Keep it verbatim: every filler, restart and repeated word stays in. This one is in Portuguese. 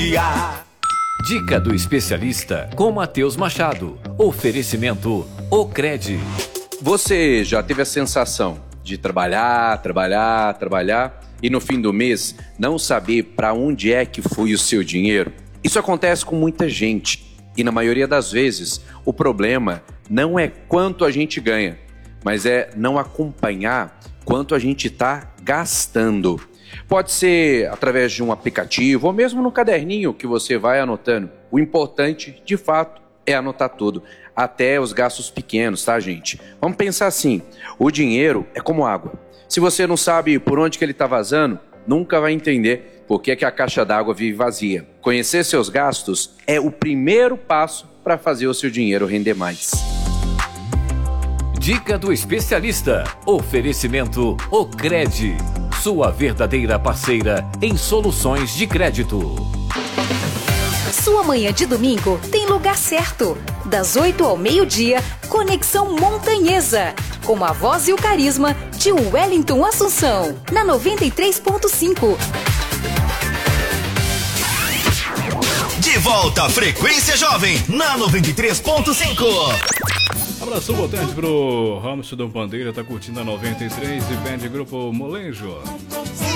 dia. Dica do especialista com Matheus Machado. Oferecimento Ocred. Você já teve a sensação de trabalhar, trabalhar, trabalhar e no fim do mês não saber para onde é que foi o seu dinheiro? Isso acontece com muita gente e na maioria das vezes o problema não é quanto a gente ganha, mas é não acompanhar quanto a gente está gastando. Pode ser através de um aplicativo ou mesmo no caderninho que você vai anotando. O importante, de fato, é anotar tudo, até os gastos pequenos, tá, gente? Vamos pensar assim, o dinheiro é como água. Se você não sabe por onde que ele está vazando, nunca vai entender por que que a caixa d'água vive vazia. Conhecer seus gastos é o primeiro passo para fazer o seu dinheiro render mais. Dica do especialista. Oferecimento Ocred. Sua verdadeira parceira em soluções de crédito. Sua manhã de domingo tem lugar certo. Das oito ao meio-dia, Conexão Montanhesa. Com a voz e o carisma de Wellington Assunção. Na noventa e três ponto cinco. De volta à Frequência Jovem, na noventa e três ponto cinco. Abraço, boa tarde pro Ramos do Bandeira, tá curtindo a noventa e três e pede grupo Molejo.